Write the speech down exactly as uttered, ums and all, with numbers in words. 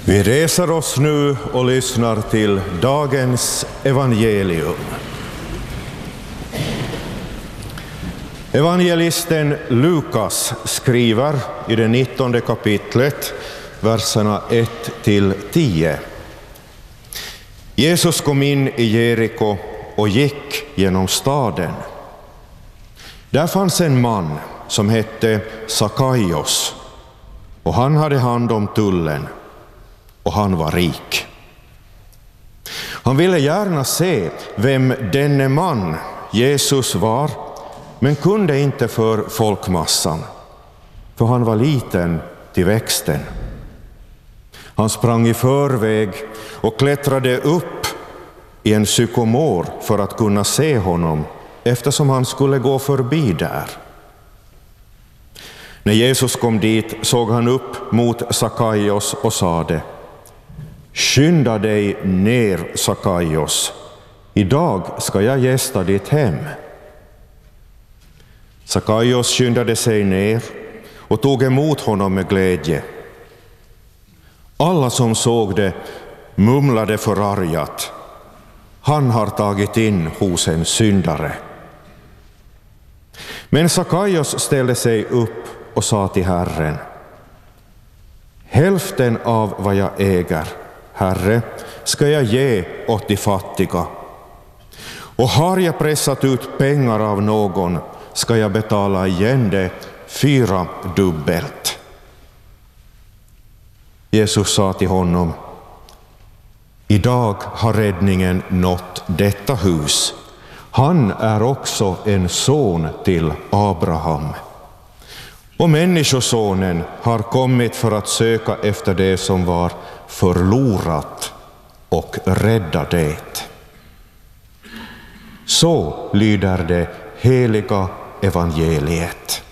Vi reser oss nu och lyssnar till dagens evangelium. Evangelisten Lukas skriver i det nittonde kapitlet, verserna ett till tio. Jesus kom in i Jeriko och gick genom staden. Där fanns en man som hette Sakaios, och han hade hand om tullen, och han var rik. Han ville gärna se vem denne man, Jesus, var, men kunde inte för folkmassan, för han var liten till växten. Han sprang i förväg och klättrade upp i en sykomor för att kunna se honom, eftersom han skulle gå förbi där. När Jesus kom dit såg han upp mot Sakaios och sade: "Skynda dig ner, Sakaios. Idag ska jag gästa ditt hem." Sakaios skyndade sig ner och tog emot honom med glädje. Alla som såg det mumlade förargat: "Han har tagit in hos en syndare." Men Sakaios ställde sig upp och sa till Herren: "Hälften av vad jag äger, Herre, ska jag ge åt de fattiga. Och har jag pressat ut pengar av någon, ska jag betala igen det fyra dubbelt." Jesus sa till honom: "Idag har räddningen nått detta hus. Han är också en son till Abraham. Och människosonen har kommit för att söka efter det som var förlorat och rädda det." Så lyder det heliga evangeliet.